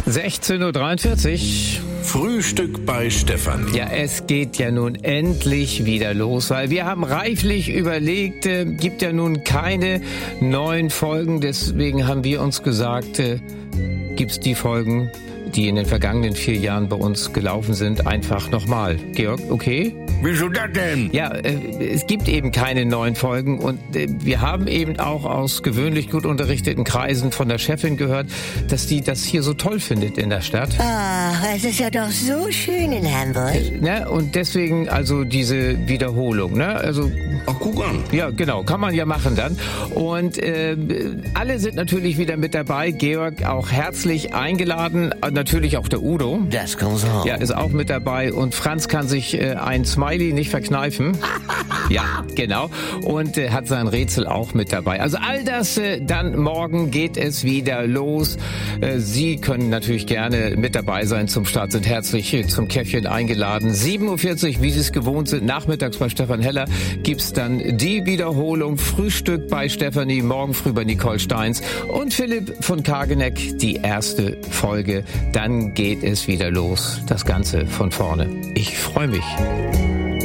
16:43 Uhr. Frühstück bei Stefan. Ja, es geht ja nun endlich wieder los, weil wir haben reiflich überlegt, gibt ja nun keine neuen Folgen, deswegen haben wir uns gesagt, gibt's die Folgen, die in den vergangenen 4 Jahren bei uns gelaufen sind, einfach nochmal. Georg, okay? Wieso das denn? Ja, es gibt eben keine neuen Folgen und wir haben eben auch aus gewöhnlich gut unterrichteten Kreisen von der Chefin gehört, dass die das hier so toll findet in der Stadt. Ach, es ist ja doch so schön in Hamburg. Ne? Und deswegen also diese Wiederholung. Ne? Also, ach, guck an. Ja, genau, kann man ja machen dann. Und alle sind natürlich wieder mit dabei. Georg auch herzlich eingeladen. Natürlich auch der Udo. Das kommt so. Ja, ist auch mit dabei. Und Franz kann sich ein Smiley nicht verkneifen. Ja, genau. Und hat sein Rätsel auch mit dabei. Also all das, dann morgen geht es wieder los. Sie können natürlich gerne mit dabei sein zum Start, sind herzlich zum Käffchen eingeladen. 7:40 Uhr, wie Sie es gewohnt sind, nachmittags bei Stefan Heller, gibt's dann die Wiederholung. Frühstück bei Stefanie, morgen früh bei Nicole Steins und Philipp von Kageneck, die erste Folge. Dann geht es wieder los. Das Ganze von vorne. Ich freue mich.